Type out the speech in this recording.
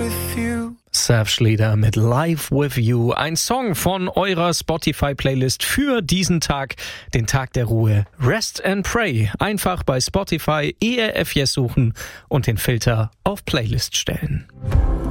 with you. Surfschleder mit Live With You. Ein Song von eurer Spotify-Playlist für diesen Tag, den Tag der Ruhe. Rest and Pray. Einfach bei Spotify ERF Yes suchen und den Filter auf Playlist stellen.